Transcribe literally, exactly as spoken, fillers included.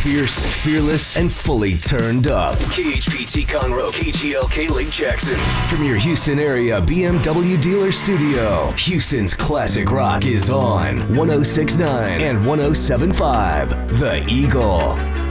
Fierce, fearless, and fully turned up. K H P T Conroe, K G L K Lake Jackson. From your Houston area B M W dealer studio, Houston's classic rock is on one oh six point nine and one oh seven point five. The Eagle.